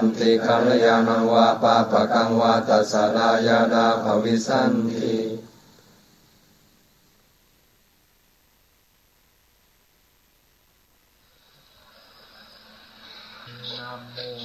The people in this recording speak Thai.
ติกัลยาณังวาปาปะกังวาตัสสะลายาดาภวิสันตินะโม